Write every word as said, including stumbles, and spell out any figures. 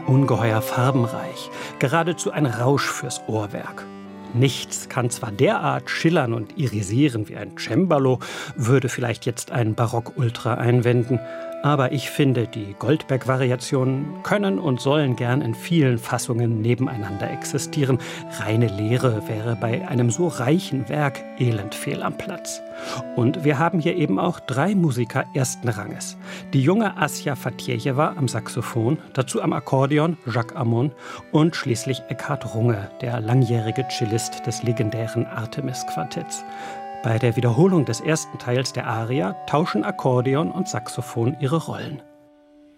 ungeheuer farbenreich, geradezu ein Rausch fürs Ohrwerk. Nichts kann zwar derart schillern und irisieren wie ein Cembalo, würde vielleicht jetzt ein Barock-Ultra einwenden, aber ich finde, die Goldberg-Variationen können und sollen gern in vielen Fassungen nebeneinander existieren. Reine Leere wäre bei einem so reichen Werk elend fehl am Platz. Und wir haben hier eben auch drei Musiker ersten Ranges. Die junge Asja Fatjejewa am Saxophon, dazu am Akkordeon Jacques Ammon und schließlich Eckhard Runge, der langjährige Cellist des legendären Artemis-Quartetts. Bei der Wiederholung des ersten Teils der Aria tauschen Akkordeon und Saxophon ihre Rollen.